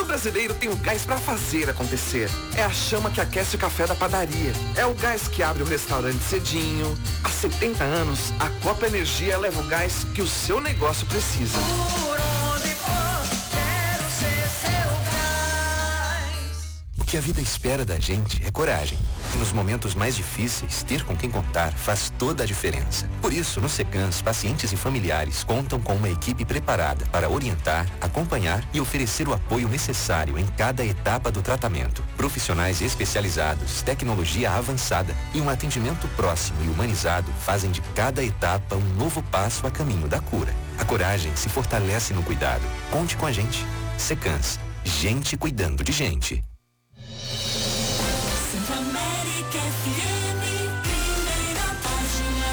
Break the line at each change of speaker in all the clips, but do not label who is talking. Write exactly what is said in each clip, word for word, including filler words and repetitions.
brasileiro tem o gás pra fazer acontecer. É a chama que aquece o café da padaria. É o gás que abre o restaurante cedinho. Há setenta anos, a Copa Energia leva o gás que o seu negócio precisa.
Por onde for, quero ser seu gás.
O que a vida espera da gente é coragem. E nos momentos mais difíceis, ter com quem contar faz toda a diferença. Por isso, no Secans, pacientes e familiares contam com uma equipe preparada para orientar, acompanhar e oferecer o apoio necessário em cada etapa do tratamento. Profissionais especializados, tecnologia avançada e um atendimento próximo e humanizado fazem de cada etapa um novo passo a caminho da cura. A coragem se fortalece no cuidado. Conte com a gente. Secans. Gente cuidando de gente.
América F M, primeira página.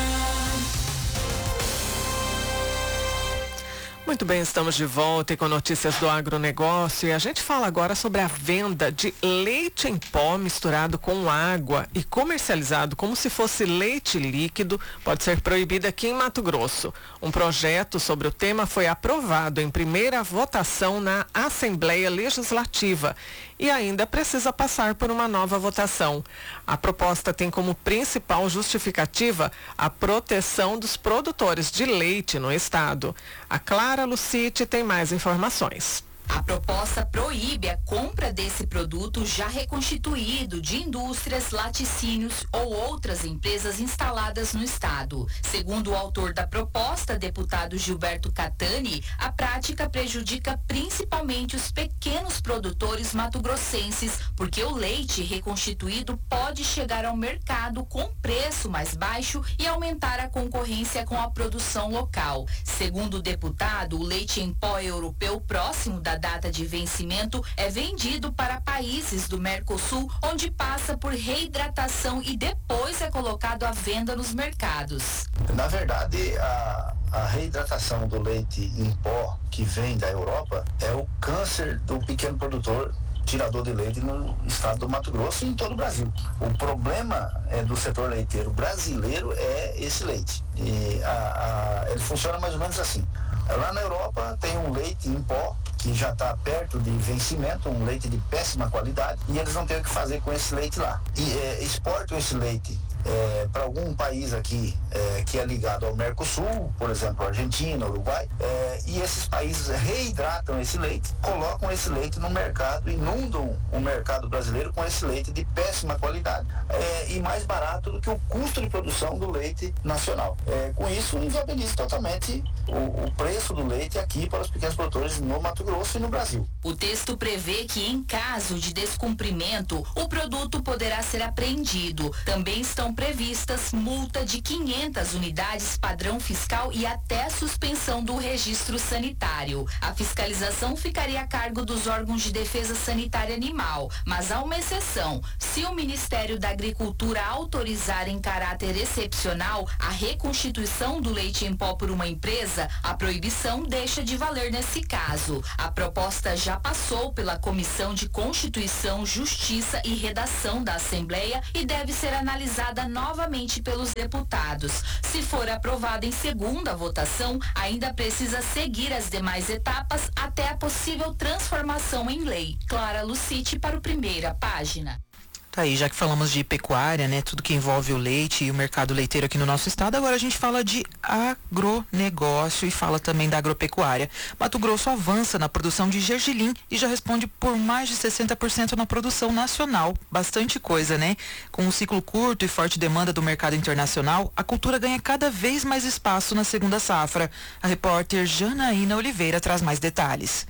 Muito bem, estamos de volta e com notícias do agronegócio, e a gente fala agora sobre a venda de leite em pó misturado com água e comercializado como se fosse leite líquido pode ser proibido aqui em Mato Grosso. Um projeto sobre o tema foi aprovado em primeira votação na Assembleia Legislativa e ainda precisa passar por uma nova votação. A proposta tem como principal justificativa a proteção dos produtores de leite no estado. A Clara Lucite tem mais informações.
A proposta proíbe a compra desse produto já reconstituído de indústrias, laticínios ou outras empresas instaladas no estado. Segundo o autor da proposta, deputado Gilberto Catani, a prática prejudica principalmente os pequenos produtores mato-grossenses, porque o leite reconstituído pode chegar ao mercado com preço mais baixo e aumentar a concorrência com a produção local. Segundo o deputado, o leite em pó europeu próximo da data de vencimento é vendido para países do Mercosul, onde passa por reidratação e depois é colocado à venda nos mercados.
Na verdade, a, a reidratação do leite em pó que vem da Europa é o câncer do pequeno produtor tirador de leite no estado do Mato Grosso e em todo o Brasil. O problema é, do setor leiteiro brasileiro é esse leite. E a, a, ele funciona mais ou menos assim. Lá na Europa tem um leite em pó que já está perto de vencimento, um leite de péssima qualidade, e eles não têm o que fazer com esse leite lá. E é, exportam esse leite é, para algum país aqui é, que é ligado ao Mercosul, por exemplo, Argentina, Uruguai, é, e esses países reidratam esse leite, colocam esse leite no mercado, inundam o mercado brasileiro com esse leite de péssima qualidade é, e mais barato do que o custo de produção do leite nacional. É, com isso, inviabiliza totalmente o, o preço do leite aqui para os pequenos produtores no Mato Grosso e no Brasil.
O texto prevê que, em caso de descumprimento, o produto poderá ser apreendido. Também estão previstas multa de quinhentas unidades padrão fiscal e até suspensão do registro sanitário. A fiscalização ficaria a cargo dos órgãos de defesa sanitária animal, mas há uma exceção. Se o Ministério da Agricultura autorizar em caráter excepcional a reconstituição do leite em pó por uma empresa, a proibição deixa de valer nesse caso. A proposta já passou pela Comissão de Constituição, Justiça e Redação da Assembleia e deve ser analisada novamente pelos deputados. Se for aprovada em segunda votação, ainda precisa seguir as demais etapas até a possível transformação em lei. Clara Lucite para o Primeira Página.
Tá aí, já que falamos de pecuária, né, tudo que envolve o leite e o mercado leiteiro aqui no nosso estado, agora a gente fala de agronegócio e fala também da agropecuária. Mato Grosso avança na produção de gergelim e já responde por mais de sessenta por cento na produção nacional. Bastante coisa, né? Com um ciclo curto e forte demanda do mercado internacional, a cultura ganha cada vez mais espaço na segunda safra. A repórter Janaína Oliveira traz mais detalhes.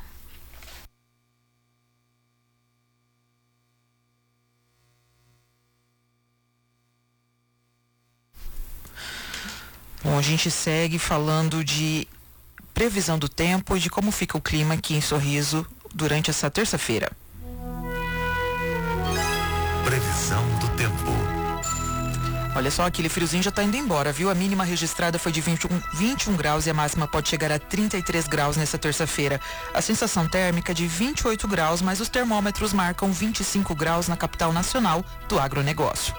Bom, a gente segue falando de previsão do tempo e de como fica o clima aqui em Sorriso durante essa terça-feira.
Previsão do tempo.
Olha só, aquele friozinho já tá indo embora, viu? A mínima registrada foi de vinte e um, vinte e um graus e a máxima pode chegar a trinta e três graus nessa terça-feira. A sensação térmica é de vinte e oito graus, mas os termômetros marcam vinte e cinco graus na capital nacional do agronegócio.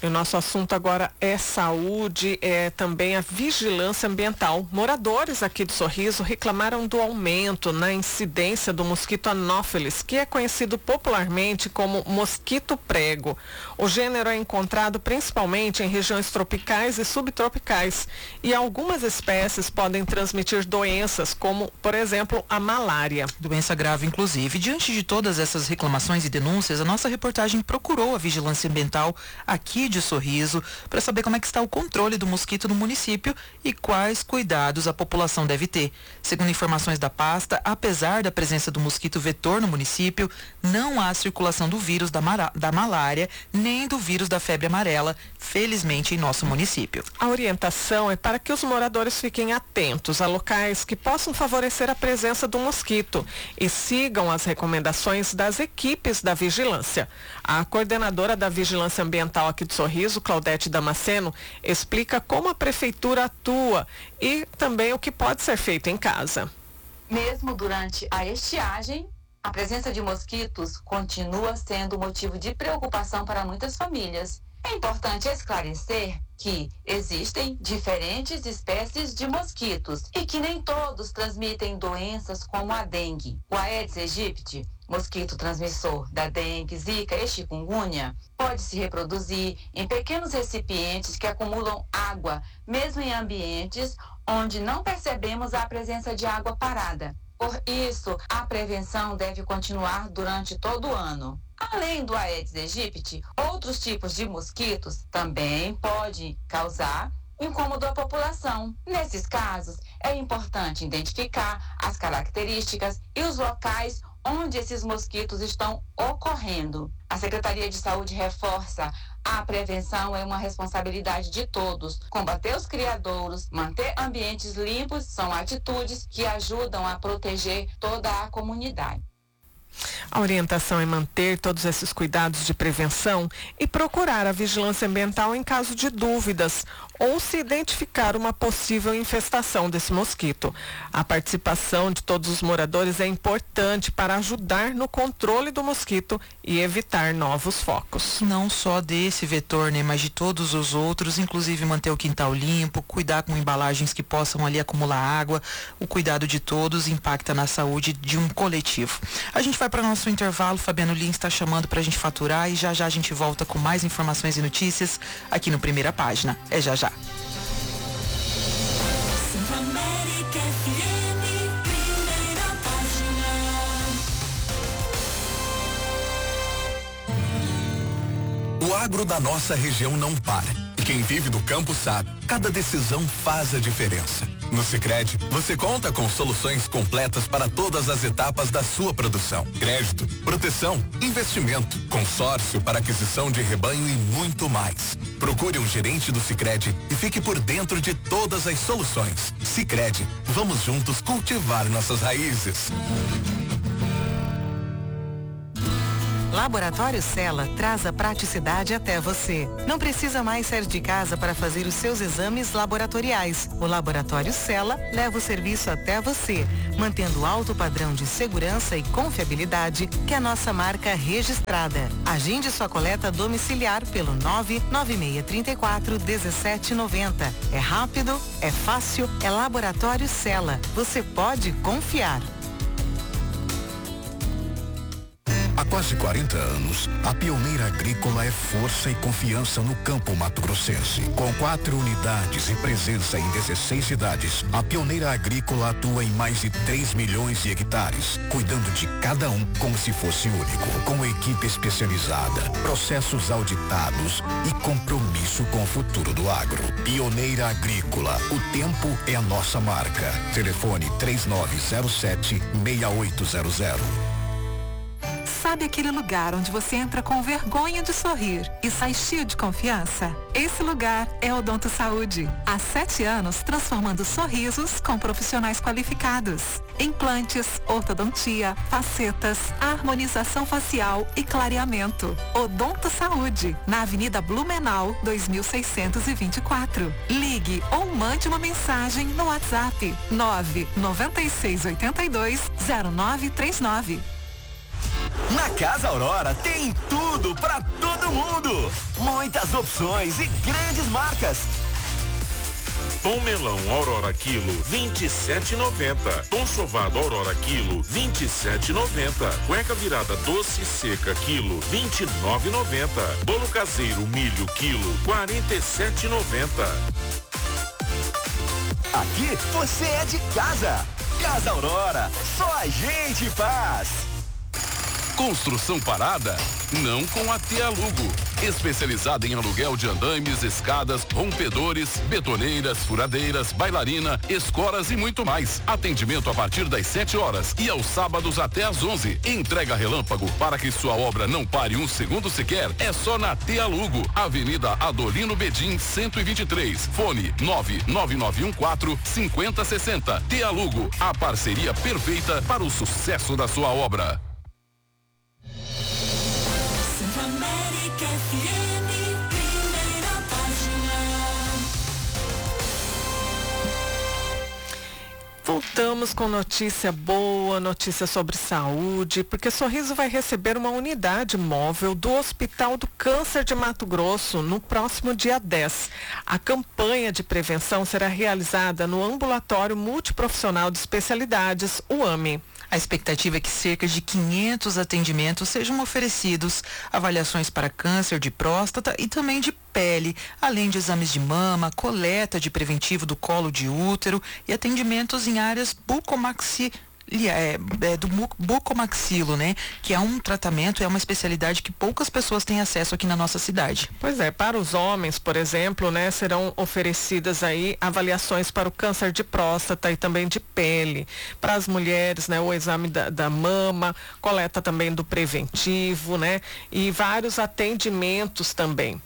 E o nosso assunto agora é saúde, é também a vigilância ambiental. Moradores aqui de Sorriso reclamaram do aumento na incidência do mosquito Anopheles, que é conhecido popularmente como mosquito prego. O gênero é encontrado principalmente em regiões tropicais e subtropicais, e algumas espécies podem transmitir doenças, como, por exemplo, a malária.
Doença grave, inclusive. Diante de todas essas reclamações e denúncias, a nossa reportagem procurou a vigilância ambiental aqui de Sorriso para saber como é que está o controle do mosquito no município e quais cuidados a população deve ter. Segundo informações da pasta, apesar da presença do mosquito vetor no município, não há circulação do vírus da, mara- da malária nem do vírus da febre amarela, felizmente, em nosso município.
A orientação é para que os moradores fiquem atentos a locais que possam favorecer a presença do mosquito e sigam as recomendações das equipes da vigilância. A coordenadora da Vigilância Ambiental aqui de Sorriso, Claudete Damasceno, explica como a prefeitura atua e também o que pode ser feito em casa.
Mesmo durante a estiagem, a presença de mosquitos continua sendo motivo de preocupação para muitas famílias. É importante esclarecer que existem diferentes espécies de mosquitos e que nem todos transmitem doenças como a dengue. O Aedes aegypti, mosquito transmissor da dengue, zika e chikungunya, pode se reproduzir em pequenos recipientes que acumulam água, mesmo em ambientes onde não percebemos a presença de água parada. Por isso, a prevenção deve continuar durante todo o ano. Além do Aedes aegypti, outros tipos de mosquitos também podem causar incômodo à população. Nesses casos, é importante identificar as características e os locais onde esses mosquitos estão ocorrendo. A Secretaria de Saúde reforça: a prevenção é uma responsabilidade de todos. Combater os criadouros, manter ambientes limpos são atitudes que ajudam a proteger toda a comunidade.
A orientação é manter todos esses cuidados de prevenção e procurar a vigilância ambiental em caso de dúvidas ou se identificar uma possível infestação desse mosquito. A participação de todos os moradores é importante para ajudar no controle do mosquito e evitar novos focos.
Não só desse vetor, né, mas de todos os outros, inclusive manter o quintal limpo, cuidar com embalagens que possam ali acumular água. O cuidado de todos impacta na saúde de um coletivo. A gente vai para nosso intervalo. Fabiano Lins está chamando para a gente faturar e já já a gente volta com mais informações e notícias aqui no Primeira Página. É já já.
América F M, Primeira Página.
O agro da nossa região não para. E quem vive do campo sabe, cada decisão faz a diferença. No Sicredi, você conta com soluções completas para todas as etapas da sua produção. Crédito, proteção, investimento, consórcio para aquisição de rebanho e muito mais. Procure um gerente do Sicredi e fique por dentro de todas as soluções. Sicredi, vamos juntos cultivar nossas raízes.
Laboratório Cella traz a praticidade até você. Não precisa mais sair de casa para fazer os seus exames laboratoriais. O Laboratório Cella leva o serviço até você, mantendo alto padrão de segurança e confiabilidade que é a nossa marca registrada. Agende sua coleta domiciliar pelo nove nove seis três quatro um sete nove zero. É rápido, é fácil, é Laboratório Cella. Você pode confiar.
Há quase quarenta anos, a Pioneira Agrícola é força e confiança no campo mato-grossense. Com quatro unidades e presença em dezesseis cidades, a Pioneira Agrícola atua em mais de três milhões de hectares, cuidando de cada um como se fosse único, com equipe especializada, processos auditados e compromisso com o futuro do agro. Pioneira Agrícola, o tempo é a nossa marca. Telefone três nove zero sete, seis oito zero zero.
Sabe aquele lugar onde você entra com vergonha de sorrir e sai cheio de confiança? Esse lugar é Odonto Saúde. Há sete anos transformando sorrisos com profissionais qualificados. Implantes, ortodontia, facetas, harmonização facial e clareamento. Odonto Saúde, na Avenida Blumenau, dois mil seiscentos e vinte e quatro. Ligue ou mande uma mensagem no WhatsApp nove nove seis oito dois zero nove três nove.
Na Casa Aurora tem tudo pra todo mundo. Muitas opções e grandes marcas.
Tom melão Aurora quilo vinte e sete e noventa. Tom sovado Aurora quilo vinte e sete e noventa. Cueca virada doce e seca quilo vinte e nove e noventa. Bolo caseiro milho quilo quarenta e sete e noventa.
Aqui você é de casa. Casa Aurora, só a gente faz.
Construção parada? Não com a Tealugo. Especializada em aluguel de andames, escadas, rompedores, betoneiras, furadeiras, bailarina, escoras e muito mais. Atendimento a partir das sete horas e aos sábados até às onze. Entrega relâmpago para que sua obra não pare um segundo sequer. É só na Tealugo, Avenida Adolino Bedim, cento e vinte e três. Fone nove nove nove um quatro cinco zero seis zero. Tealugo, a parceria perfeita para o sucesso da sua obra.
América F M, primeira página.
Voltamos com notícia boa, notícia sobre saúde, porque Sorriso vai receber uma unidade móvel do Hospital do Câncer de Mato Grosso no próximo dia dez. A campanha de prevenção será realizada no Ambulatório Multiprofissional de Especialidades, o AME.
A expectativa é que cerca de quinhentos atendimentos sejam oferecidos, avaliações para câncer de próstata e também de pele, além de exames de mama, coleta de preventivo do colo de útero e atendimentos em áreas bucomaxi É, é do bucomaxilo, né? Que é um tratamento, é uma especialidade que poucas pessoas têm acesso aqui na nossa cidade.
Pois é, para os homens, por exemplo, né, serão oferecidas aí avaliações para o câncer de próstata e também de pele. Para as mulheres, né, o exame da, da mama, coleta também do preventivo, né? E vários atendimentos também.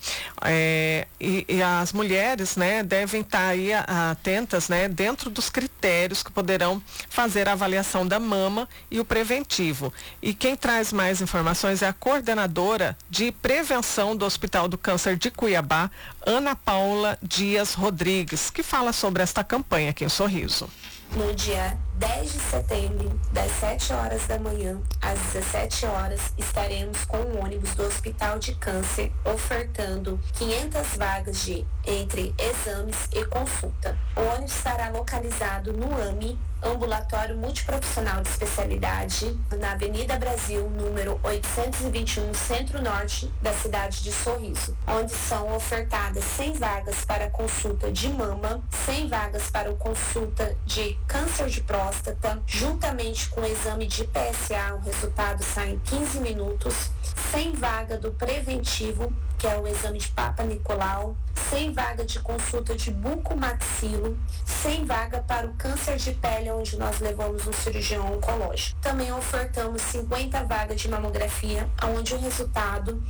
É, e, e as mulheres, né, devem estar aí atentas, né, dentro dos critérios que poderão fazer a avaliação da mama e o preventivo. E quem traz mais informações é a coordenadora de prevenção do Hospital do Câncer de Cuiabá, Ana Paula Dias Rodrigues, que fala sobre esta campanha aqui em Sorriso.
No dia dez de setembro, das sete horas da manhã às dezessete horas, estaremos com o ônibus do Hospital de Câncer ofertando quinhentas vagas de entre exames e consulta. O ônibus estará localizado no AME, Ambulatório Multiprofissional de Especialidade, na Avenida Brasil, número oitocentos e vinte e um, Centro-Norte da cidade de Sorriso, onde são ofertadas cem vagas para consulta de mama, cem vagas para consulta de câncer de próstata, juntamente com o exame de P S A, o resultado sai em quinze minutos, cem vagas do preventivo, que é o exame de Papa Nicolau, cem vagas de consulta de bucomaxilo, cem vagas para o câncer de pele, onde nós levamos um cirurgião oncológico. Também ofertamos cinquenta vagas de mamografia, onde o resultado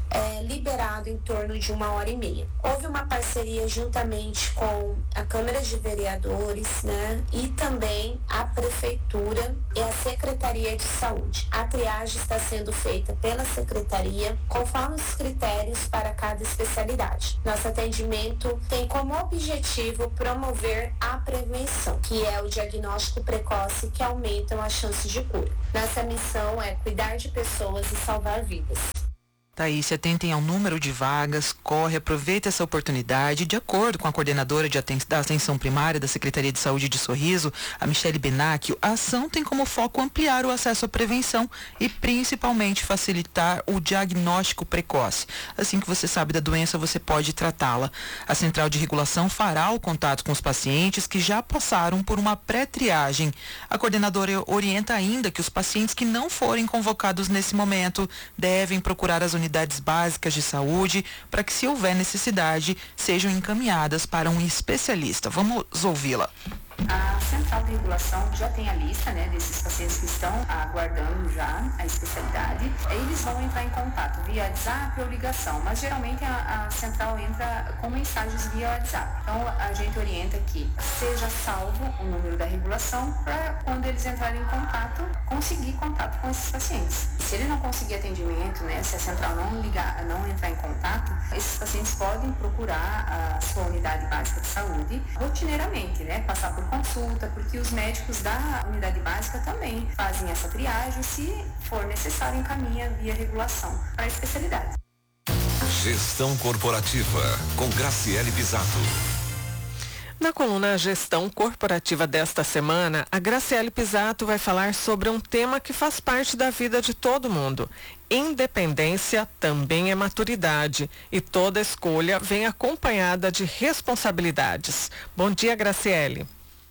é liberado em torno de uma hora e meia. Houve uma parceria juntamente com a Câmara de Vereadores, né, e também a Prefeitura e a Secretaria de Saúde. A triagem está sendo feita pela Secretaria conforme os critérios para cada especialidade. Nosso atendimento tem como objetivo promover a prevenção, que é o diagnóstico precoce que aumentam as chances de cura. Nossa missão é cuidar de pessoas e salvar vidas.
Thaís, se atentem ao número de vagas, corre, aproveita essa oportunidade. De acordo com a coordenadora de aten- da atenção primária da Secretaria de Saúde de Sorriso, a Michele Benacchio, a ação tem como foco ampliar o acesso à prevenção e principalmente facilitar o diagnóstico precoce. Assim que você sabe da doença, você pode tratá-la. A Central de Regulação fará o contato com os pacientes que já passaram por uma pré-triagem. A coordenadora orienta ainda que os pacientes que não forem convocados nesse momento devem procurar as unidades básicas de saúde para que, se houver necessidade, sejam encaminhadas para um especialista. Vamos ouvi-la.
A Central de Regulação já tem a lista, né, desses pacientes que estão aguardando já a especialidade. Eles vão entrar em contato via WhatsApp ou ligação, mas geralmente a, a Central entra com mensagens via WhatsApp. Então a gente orienta que seja salvo o número da regulação para, quando eles entrarem em contato, conseguir contato com esses pacientes. Se ele não conseguir atendimento, né, se a Central não ligar, não entrar em contato, esses pacientes podem procurar a sua unidade básica de saúde rotineiramente, né, passar por consulta, consulta, porque os médicos da unidade básica também fazem essa triagem, se for necessário, encaminha via regulação para a especialidade.
Gestão Corporativa, com Graciele Pisato.
Na coluna Gestão Corporativa desta semana, a Graciele Pisato vai falar sobre um tema que faz parte da vida de todo mundo. Independência também é maturidade e toda escolha vem acompanhada de responsabilidades. Bom dia, Graciele.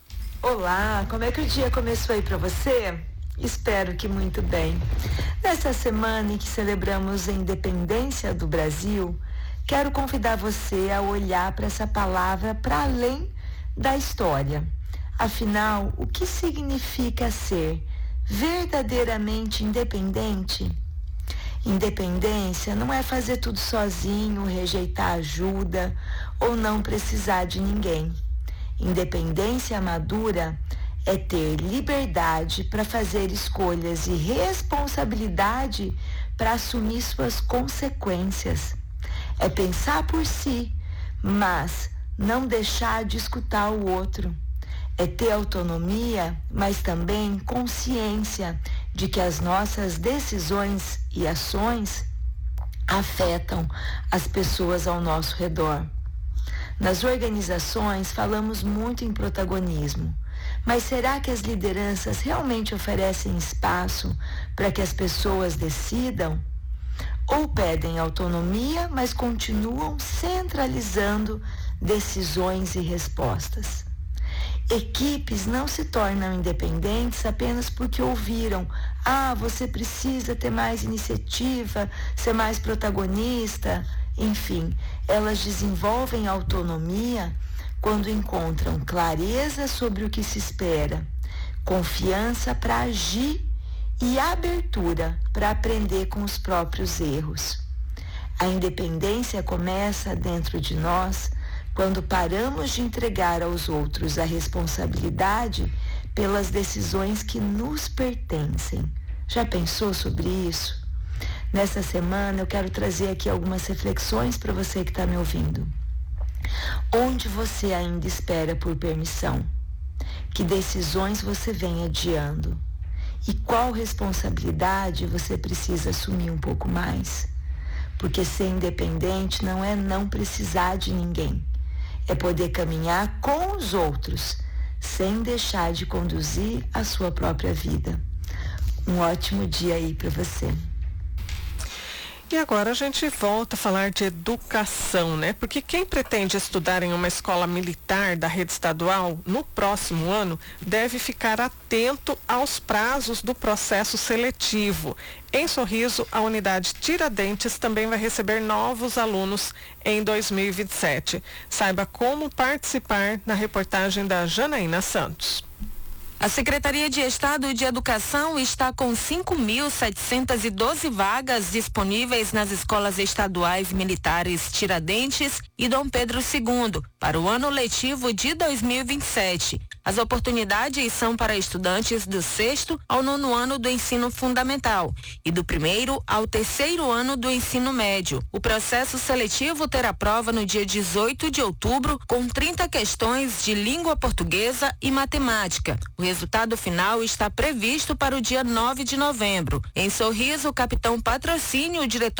Olá, como é que o dia começou aí para você? Espero que muito bem. Nessa semana em que celebramos a independência do Brasil, quero convidar você a olhar para essa palavra para além da história. Afinal, o que significa ser verdadeiramente independente? Independência não é fazer tudo sozinho, rejeitar ajuda ou não precisar de ninguém. Independência madura é ter liberdade para fazer escolhas e responsabilidade para assumir suas consequências. É pensar por si, mas não deixar de escutar o outro. É ter autonomia, mas também consciência de que as nossas decisões e ações afetam as pessoas ao nosso redor. Nas organizações falamos muito em protagonismo, mas será que as lideranças realmente oferecem espaço para que as pessoas decidam? Ou pedem autonomia, mas continuam centralizando decisões e respostas? Equipes não se tornam independentes apenas porque ouviram: ah, você precisa ter mais iniciativa, ser mais protagonista. Enfim, elas desenvolvem autonomia quando encontram clareza sobre o que se espera, confiança para agir e abertura para aprender com os próprios erros. A independência começa dentro de nós quando paramos de entregar aos outros a responsabilidade pelas decisões que nos pertencem. Já pensou sobre isso? Nessa semana eu quero trazer aqui algumas reflexões para você que está me ouvindo. Onde você ainda espera por permissão? Que decisões você vem adiando? E qual responsabilidade você precisa assumir um pouco mais? Porque ser independente não é não precisar de ninguém. É poder caminhar com os outros, sem deixar de conduzir a sua própria vida. Um ótimo dia aí para você.
E agora a gente volta a falar de educação, né? Porque quem pretende estudar em uma escola militar da rede estadual no próximo ano deve ficar atento aos prazos do processo seletivo. Em Sorriso, a unidade Tiradentes também vai receber novos alunos em dois mil e vinte e sete. Saiba como participar na reportagem da Janaína Santos.
A Secretaria de Estado de Educação está com cinco mil setecentas e doze vagas disponíveis nas escolas estaduais militares Tiradentes e Dom Pedro segundo para o ano letivo de dois mil e vinte e sete. As oportunidades são para estudantes do sexto ao nono ano do ensino fundamental e do primeiro ao terceiro ano do ensino médio. O processo seletivo terá prova no dia dezoito de outubro com trinta questões de língua portuguesa e matemática. O resultado final está previsto para o dia nove de novembro. Em Sorriso, o capitão Patrocínio, o diretor